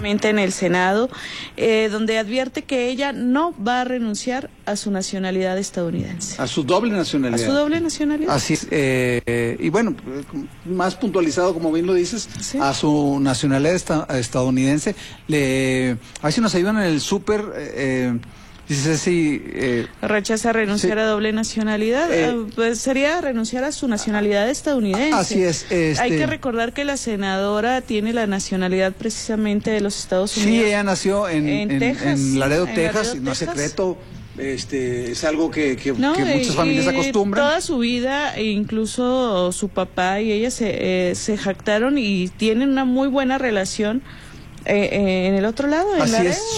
en el Senado, donde advierte que ella no va a renunciar a su nacionalidad estadounidense. A su doble nacionalidad. A su doble nacionalidad. Así es. Y bueno, más puntualizado, como bien lo dices, ¿sí? A su nacionalidad estadounidense. A ver si nos ayudan en el súper. Dice si rechaza renunciar sí. a doble nacionalidad, pues sería renunciar a su nacionalidad estadounidense. Así es. Hay que recordar que la senadora tiene la nacionalidad precisamente de los Estados Unidos. Sí, ella nació en Texas, en Laredo, Texas, Laredo, no es Texas. secreto. Es algo que muchas familias acostumbran. Toda su vida, incluso su papá y ella se jactaron y tienen una muy buena relación en el otro lado. En Así Laredo. Es,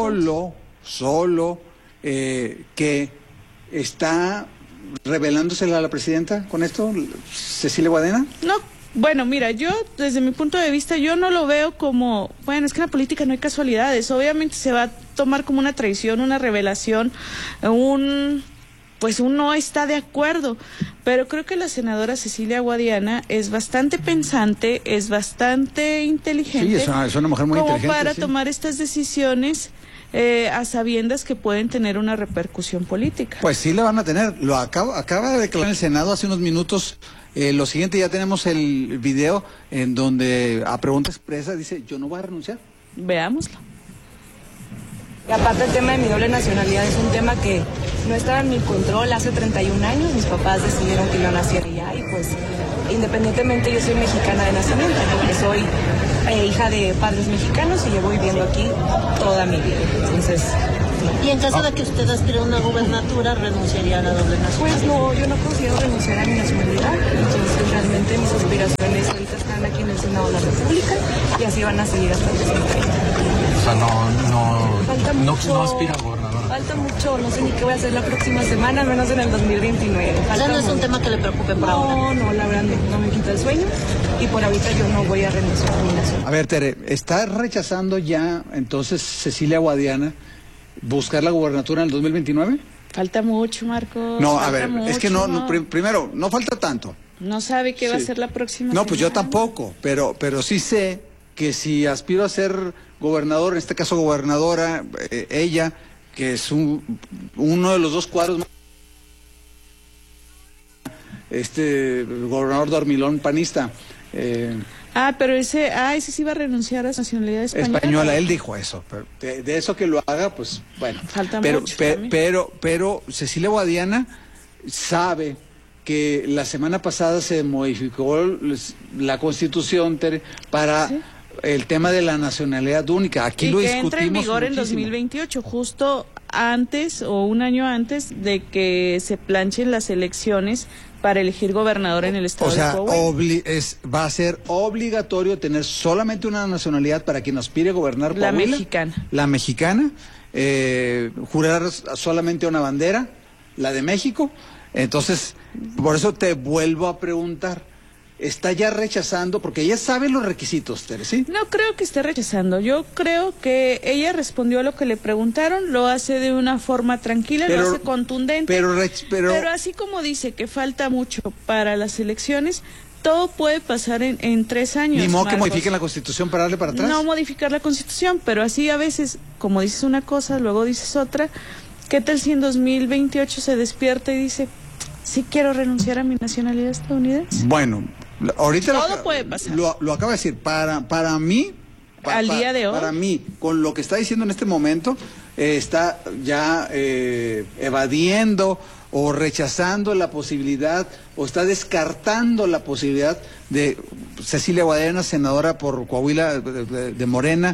solo que está revelándosela a la presidenta con esto, Cecilia Guadiana. No, bueno, mira, yo desde mi punto de vista, yo no lo veo como, bueno, es que en la política no hay casualidades, obviamente se va a tomar como una traición, una revelación, pues uno está de acuerdo, pero creo que la senadora Cecilia Guadiana es bastante pensante, es bastante inteligente. Sí, es una mujer muy inteligente. Como para sí. tomar estas decisiones a sabiendas que pueden tener una repercusión política. Pues sí la van a tener. Lo acaba de declarar en el Senado hace unos minutos. Lo siguiente, ya tenemos el video en donde a pregunta expresa dice, yo no voy a renunciar. Veámoslo. Y aparte el tema de mi doble nacionalidad es un tema que no estaba en mi control hace 31 años. Mis papás decidieron que yo naciera allá y pues independientemente yo soy mexicana de nacimiento, porque soy hija de padres mexicanos y llevo viviendo aquí toda mi vida. Entonces, no. Y en caso de que usted aspire a una gubernatura, ¿renunciaría a la doble nacionalidad? Pues no, yo no considero renunciar a mi nacionalidad. Entonces realmente mis aspiraciones ahorita están aquí en el Senado de la República y así van a seguir hasta el 2030. O sea, no aspira a gobernadora. Falta mucho, no sé ni qué voy a hacer la próxima semana, menos en el 2029. O sea, no es un tema que le preocupe por ahora. No, la verdad no me quita el sueño y por ahorita yo no voy a renunciar a mi nacionalidad. A ver, Tere, ¿está rechazando ya entonces Cecilia Guadiana buscar la gubernatura en el 2029? Falta mucho, Marcos. No, a ver, es que primero, no falta tanto. No sabe qué va a ser la próxima No, pues yo semana. tampoco, pero sí sé que si aspiro a ser gobernador, en este caso gobernadora, ella, que es uno de los dos cuadros, el gobernador Dormilón panista. Pero ese sí va a renunciar a su nacionalidad española. Él dijo eso, pero de eso que lo haga, pues bueno. Falta mucho pero Cecilia Guadiana sabe que la semana pasada se modificó la Constitución, Tere, para... ¿sí? El tema de la nacionalidad única, aquí lo discutimos. Entra en vigor muchísimo. En 2028, justo antes o un año antes de que se planchen las elecciones para elegir gobernador en el estado de Coahuila. Va a ser obligatorio tener solamente una nacionalidad para quien aspire a gobernar Coahuila. La mexicana. La mexicana, jurar solamente una bandera, la de México. Entonces, por eso te vuelvo a preguntar. Está ya rechazando, porque ella sabe los requisitos, Tere, ¿sí? No creo que esté rechazando, yo creo que ella respondió a lo que le preguntaron, lo hace de una forma tranquila, lo hace contundente, pero así como dice que falta mucho para las elecciones, todo puede pasar en 3 años. Ni modo que modifiquen la Constitución para darle para atrás. No modificar la Constitución, pero así a veces, como dices una cosa, luego dices otra. ¿Qué tal si en 2028 se despierta y dice, sí quiero renunciar a mi nacionalidad estadounidense? Bueno, ahorita todo puede pasar. Lo acaba de decir. Para mí, al día de hoy, para mí, con lo que está diciendo en este momento, está ya evadiendo o rechazando la posibilidad, o está descartando la posibilidad de Cecilia Guadiana, senadora por Coahuila de Morena,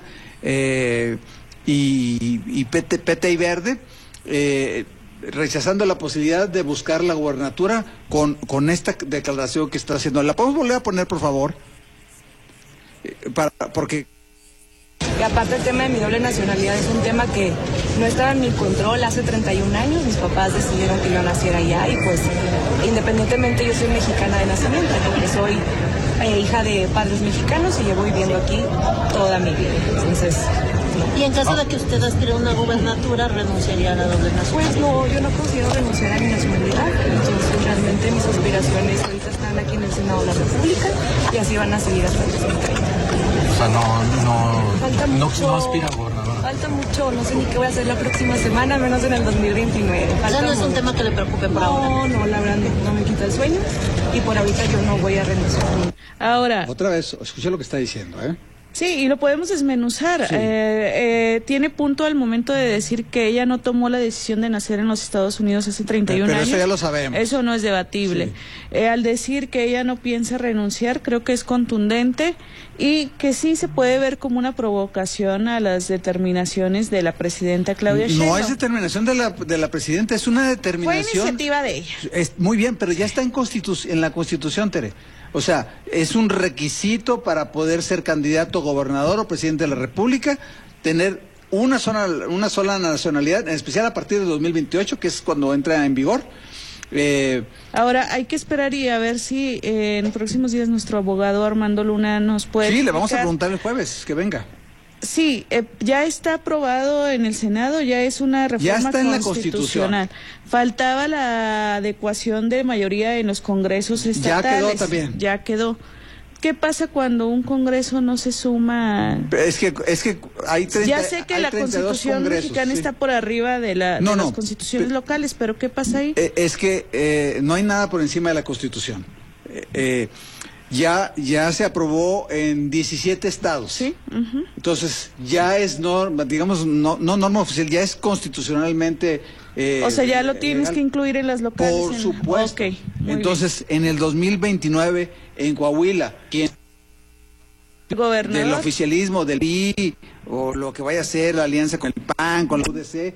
y PT y Verde, rechazando la posibilidad de buscar la gubernatura con esta declaración que está haciendo. ¿La podemos volver a poner, por favor? Porque... Y aparte el tema de mi doble nacionalidad es un tema que no estaba en mi control hace 31 años. Mis papás decidieron que yo naciera allá y pues independientemente yo soy mexicana de nacimiento, porque soy hija de padres mexicanos y llevo viviendo aquí toda mi vida. Entonces... Y en caso de que usted aspire a una gubernatura, ¿renunciaría a la doble nacionalidad? Pues no, yo no considero renunciar a mi nacionalidad. Entonces realmente mis aspiraciones ahorita están aquí en el Senado de la República y así van a seguir hasta el 2030. O sea, no aspira a gobernador. Falta mucho, no sé ni qué voy a hacer la próxima semana, menos en el 2029. O sea, no es un tema que le preocupe por ahora. No, la verdad no me quita el sueño y por ahorita yo no voy a renunciar. Ahora, otra vez, escuché lo que está diciendo, ¿eh? Sí, y lo podemos desmenuzar. Sí. Tiene punto al momento de decir que ella no tomó la decisión de nacer en los Estados Unidos hace 31 años. Pero eso ya lo sabemos. Eso no es debatible. Sí. Al decir que ella no piensa renunciar, creo que es contundente y que sí se puede ver como una provocación a las determinaciones de la presidenta Claudia Sheinbaum. No es determinación de la presidenta, es una determinación. Fue iniciativa de ella. Muy bien, pero ya está en la Constitución, Tere. O sea, es un requisito para poder ser candidato a gobernador o presidente de la República, tener una sola nacionalidad, en especial a partir de 2028, que es cuando entra en vigor. Ahora, hay que esperar y a ver si en próximos días nuestro abogado Armando Luna nos puede Sí, le vamos a preguntar el jueves, que venga. Sí, ya está aprobado en el Senado, ya es una reforma constitucional. Faltaba la adecuación de mayoría en los congresos estatales. Ya quedó también. Ya quedó. ¿Qué pasa cuando un congreso no se suma? Es que hay 30, ya sé que la Constitución mexicana está por arriba de las constituciones locales, pero ¿qué pasa ahí? Es que no hay nada por encima de la Constitución. Ya se aprobó en 17 estados. Sí. Uh-huh. Entonces, ya es norma, digamos, no norma oficial, ya es constitucionalmente. O sea, ya lo tienes que incluir en las locales. Por supuesto. Okay, entonces, en el 2029, en Coahuila, ¿quién? ¿Gobernador? Del oficialismo, del PRI, o lo que vaya a ser la alianza con el PAN, con la UDC,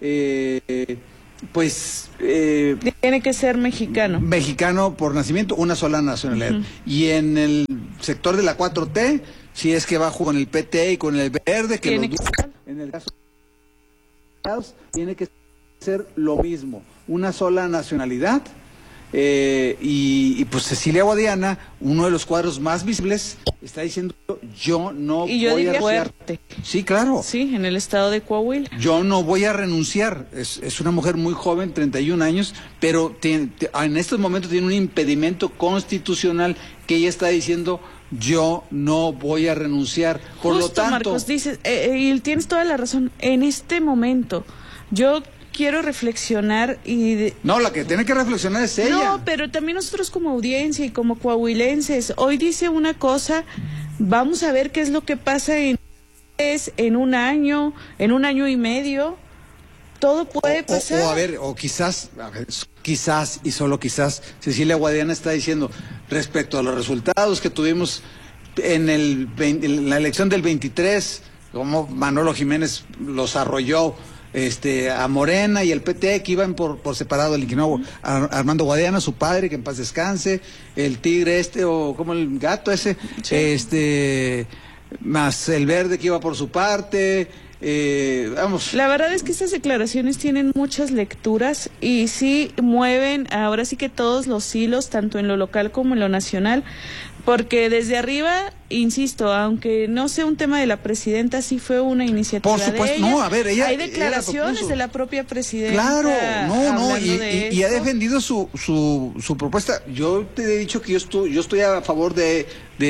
tiene que ser mexicano. Mexicano por nacimiento, una sola nacionalidad. Uh-huh. Y en el sector de la 4T, si es que va con el PT y con el Verde, que en el caso de tiene que ser lo mismo, una sola nacionalidad. Y pues Cecilia Guadiana, uno de los cuadros más visibles, está diciendo yo no voy a renunciar. Fuerte. Sí, claro. Sí, en el estado de Coahuila. Yo no voy a renunciar. Es una mujer muy joven, 31 años, pero en estos momentos tiene un impedimento constitucional que ella está diciendo yo no voy a renunciar. Por Justo, lo tanto, Marcos, dices, y tienes toda la razón, en este momento yo quiero reflexionar y... No, la que tiene que reflexionar es ella. No, pero también nosotros como audiencia y como coahuilenses, hoy dice una cosa, vamos a ver qué es lo que pasa en un año y medio, todo puede pasar. O quizás y solo quizás, Cecilia Guadiana está diciendo, respecto a los resultados que tuvimos en la elección del 23, como Manolo Jiménez los arrolló, a Morena y el PT, que iban por separado, el inquilino Armando Guadiana, su padre, que en paz descanse, el tigre o como el gato ese, sí. Más el Verde, que iba por su parte, vamos. La verdad es que estas declaraciones tienen muchas lecturas y sí mueven ahora sí que todos los hilos, tanto en lo local como en lo nacional, porque desde arriba, insisto, aunque no sea un tema de la presidenta, sí fue una iniciativa. Por supuesto, de ella. no, a ver, ella. Hay declaraciones de la propia presidenta. Claro, y ha defendido su propuesta. Yo te he dicho que yo estoy a favor de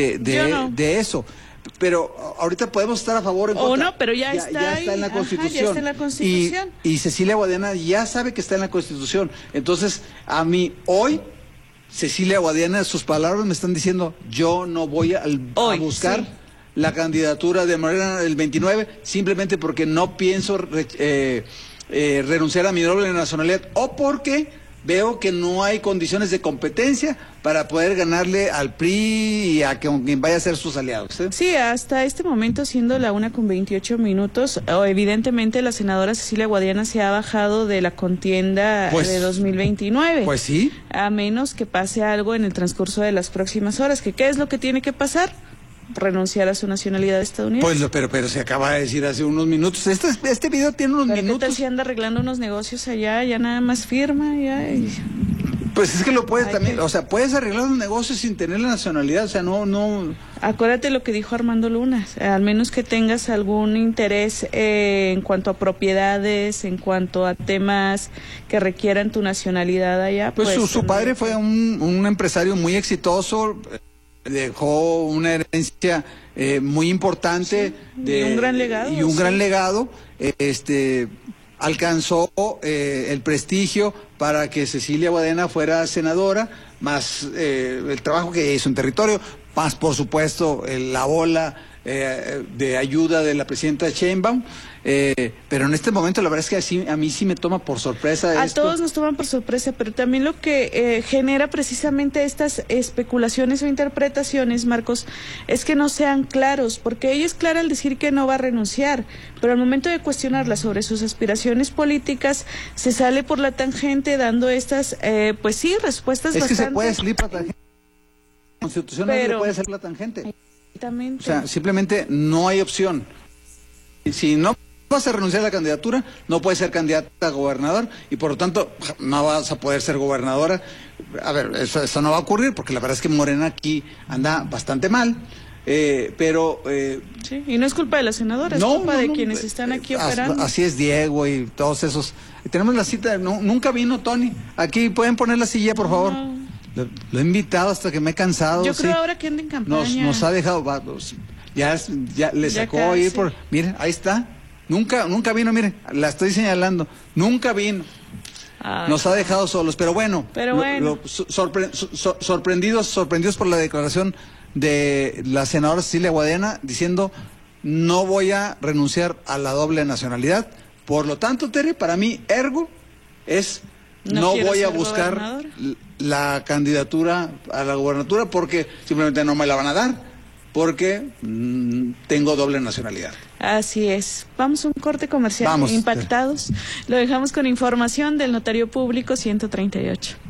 eso. Pero ahorita podemos estar a favor o en contra. No, pero ya está en la Constitución. Ya está en la Constitución. Y Cecilia Guadiana ya sabe que está en la Constitución. Entonces, a mí hoy, Cecilia Guadiana, sus palabras me están diciendo, yo no voy a buscar la candidatura de Morena del 29, simplemente porque no pienso renunciar a mi doble nacionalidad, o porque veo que no hay condiciones de competencia para poder ganarle al PRI y a quien vaya a ser sus aliados. Sí, hasta este momento, siendo la 1:28, evidentemente la senadora Cecilia Guadiana se ha bajado de la contienda de 2029. Pues sí. A menos que pase algo en el transcurso de las próximas horas. ¿Qué es lo que tiene que pasar? Renunciar a su nacionalidad estadounidense. Pues, pero se acaba de decir hace unos minutos. Este video tiene unos minutos. ¿Qué tal si anda arreglando unos negocios allá? Ya nada más firma, ya. Pues es que lo puedes también, o sea, puedes arreglar los negocios sin tener la nacionalidad, o sea, no. Acuérdate lo que dijo Armando Luna, al menos que tengas algún interés en cuanto a propiedades, en cuanto a temas que requieran tu nacionalidad allá. Pues su padre fue un empresario muy exitoso. dejó una herencia muy importante, sí, y un gran legado. Y un gran legado, alcanzó el prestigio para que Cecilia Guadena fuera senadora, más el trabajo que hizo en territorio, más por supuesto la ola de ayuda de la presidenta Sheinbaum, pero en este momento la verdad es que a mí sí me toma por sorpresa esto. A todos nos toman por sorpresa, pero también lo que genera precisamente estas especulaciones o interpretaciones, Marcos, es que no sean claros, porque ella es clara al decir que no va a renunciar, pero al momento de cuestionarla sobre sus aspiraciones políticas, se sale por la tangente dando estas, pues sí, respuestas bastante... Es que se puede salir por la tangente, la Constitución no puede salir por la tangente. O sea, simplemente no hay opción. Si no vas a renunciar a la candidatura, no puedes ser candidata a gobernador y por lo tanto no vas a poder ser gobernadora. A ver, eso no va a ocurrir porque la verdad es que Morena aquí anda bastante mal, pero... sí, y no es culpa de la senadora, es culpa de quienes están aquí operando. Así es Diego y todos esos. Tenemos la cita, nunca vino Tony. Aquí pueden poner la silla, por favor. No. Lo he invitado hasta que me he cansado. Yo creo ahora que anda en campaña. Nos ha dejado, ya le sacó ahí por, miren, ahí está. Nunca vino, miren, la estoy señalando. Nunca vino. Nos ha dejado solos, pero bueno. Sorprendidos por la declaración de la senadora Cecilia Guadena diciendo no voy a renunciar a la doble nacionalidad. Por lo tanto, Tere, para mí, ergo es no voy a buscar la candidatura a la gobernatura porque simplemente no me la van a dar, porque tengo doble nacionalidad. Así es. Vamos a un corte comercial. Vamos. Impactados. Lo dejamos con información del Notario Público 138.